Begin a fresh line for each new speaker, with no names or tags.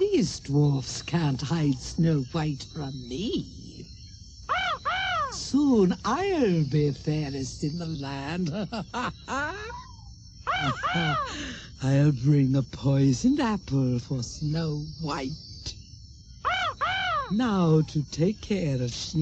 These dwarfs can't hide Snow White from me. Soon I'll be fairest in the land. I'll bring a poisoned apple for Snow White. Now to take care of